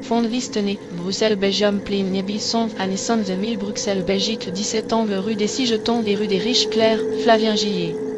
Fond de Vistenay, Bruxelles Belgium Plain Nebison, Anne 1000 Bruxelles Belgique 17 angle rue des 6 Jetons et rue des Riches Clairs, Flavien Gillet.